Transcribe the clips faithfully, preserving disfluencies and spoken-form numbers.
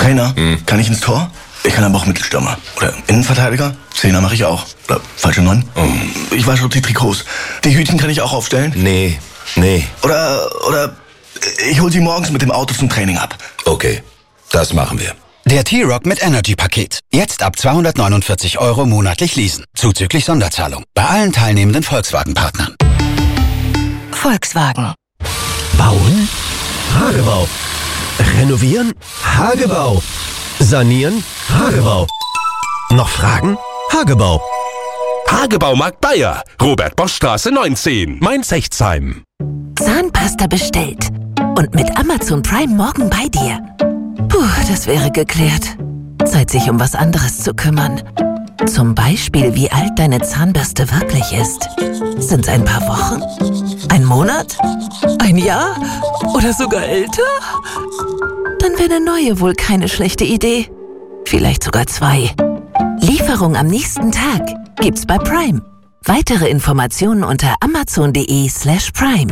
Trainer? Hm. Kann ich ins Tor? Ich kann aber auch Mittelstürmer. Oder Innenverteidiger? Zehner mache ich auch. Oder falsche Neun? Oh. Ich wasche die Trikots. Die Hütchen kann ich auch aufstellen? Nee, nee. Oder, oder ich hole sie morgens mit dem Auto zum Training ab. Okay, das machen wir. Der T-Rock mit Energy-Paket. Jetzt ab zweihundertneunundvierzig Euro monatlich leasen. Zuzüglich Sonderzahlung. Bei allen teilnehmenden Volkswagen-Partnern. Volkswagen. Bauen? Hagebau. Renovieren? Hagebau. Sanieren? Hagebau. Noch Fragen? Hagebau. Hagebaumarkt Bayer. Robert-Bosch-Straße neunzehn. Mainz-Sechtsheim. Zahnpasta bestellt. Und mit Amazon Prime morgen bei dir. Puh, das wäre geklärt. Zeit, sich um was anderes zu kümmern. Zum Beispiel, wie alt deine Zahnbürste wirklich ist. Sind's ein paar Wochen? Ein Monat? Ein Jahr? Oder sogar älter? Dann wäre eine neue wohl keine schlechte Idee. Vielleicht sogar zwei. Lieferung am nächsten Tag gibt's bei Prime. Weitere Informationen unter amazon.de slash prime.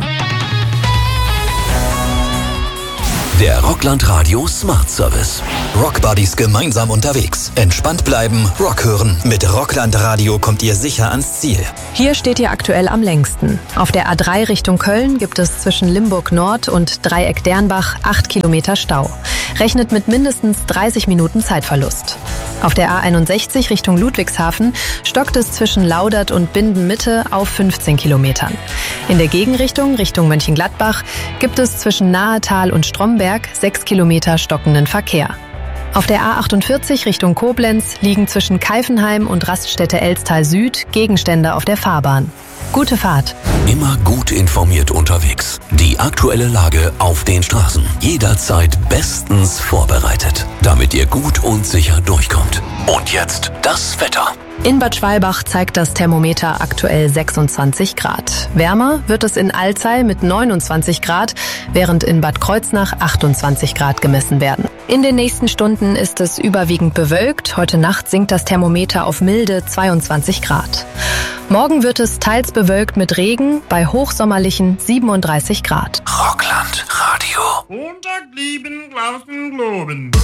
Der Rockland Radio Smart Service. Rockbuddies gemeinsam unterwegs. Entspannt bleiben, Rock hören. Mit Rockland Radio kommt ihr sicher ans Ziel. Hier steht ihr aktuell am längsten. Auf der A drei Richtung Köln gibt es zwischen Limburg Nord und Dreieck Dernbach acht Kilometer Stau. Rechnet mit mindestens dreißig Minuten Zeitverlust. Auf der A einundsechzig Richtung Ludwigshafen stockt es zwischen Laudert und Binden-Mitte auf fünfzehn Kilometern. In der Gegenrichtung, Richtung Mönchengladbach, gibt es zwischen Nahetal und Stromberg sechs Kilometer stockenden Verkehr. Auf der A achtundvierzig Richtung Koblenz liegen zwischen Keifenheim und Raststätte Elstal Süd Gegenstände auf der Fahrbahn. Gute Fahrt. Immer gut informiert unterwegs. Die aktuelle Lage auf den Straßen. Jederzeit bestens vorbereitet, damit ihr gut und sicher durchkommt. Und jetzt das Wetter. In Bad Schwalbach zeigt das Thermometer aktuell sechsundzwanzig Grad. Wärmer wird es in Alzey mit neunundzwanzig Grad, während in Bad Kreuznach achtundzwanzig Grad gemessen werden. In den nächsten Stunden ist es überwiegend bewölkt. Heute Nacht sinkt das Thermometer auf milde zweiundzwanzig Grad. Morgen wird es teils bewölkt mit Regen bei hochsommerlichen siebenunddreißig Grad. Rockland Radio. Montag lieben, draußen globen.